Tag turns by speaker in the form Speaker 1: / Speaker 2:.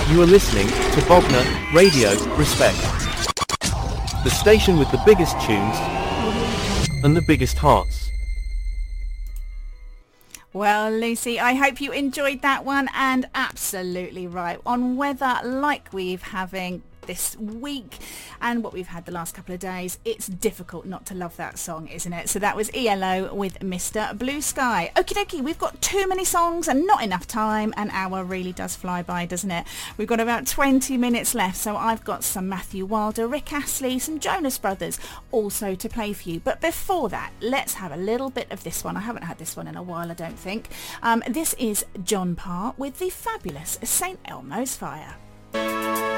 Speaker 1: You are listening to Bognor Radio Respect, the station with the biggest tunes and the biggest hearts.
Speaker 2: Well, Lucy, I hope you enjoyed that one, and absolutely right on weather like we've having this week and what we've had the last couple of days. It's difficult not to love that song, isn't it? So that was ELO with Mr. Blue Sky. Okie dokie, we've got too many songs and not enough time. An hour really does fly by, doesn't it? We've got about 20 minutes left, so I've got some Matthew Wilder, Rick Astley, some Jonas Brothers also to play for you. But before that, let's have a little bit of this one. I haven't had this one in a while, I don't think. This is John Parr with the fabulous St. Elmo's Fire.